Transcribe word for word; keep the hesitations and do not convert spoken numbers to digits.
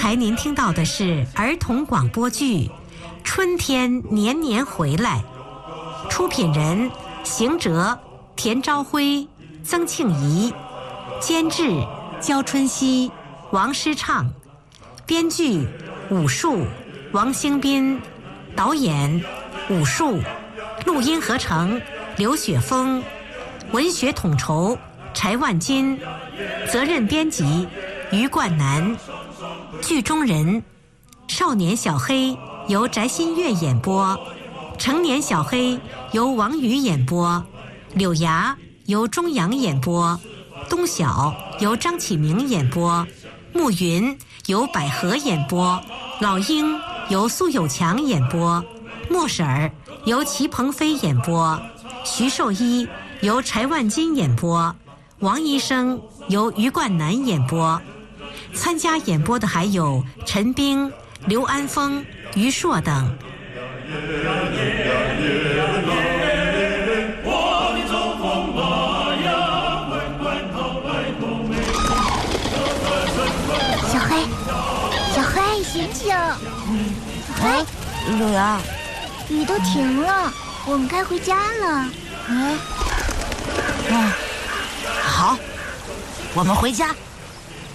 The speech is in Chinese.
才您听到的是儿童广播剧《春天年年回来》，出品人邢哲、田朝辉、曾庆怡，监制焦春熙、王诗畅，编剧武术王兴斌，导演武术，录音合成刘雪峰，文学统筹柴万金，责任编辑于冠南。剧中人：少年小黑由翟新月演播，成年小黑由王宇演播，柳芽由钟阳演播，东晓由张启明演播，暮云由百合演播，老鹰由苏有强演播，莫婶儿由齐鹏飞演播，徐寿一由柴万金演播，王医生由于冠南演播。参加演播的还有陈冰、刘安峰、于硕等。 小黑，小黑，醒醒！小黑， 柳芽， 雨都停了，我们该回家了。 嗯，嗯，好，我们回家。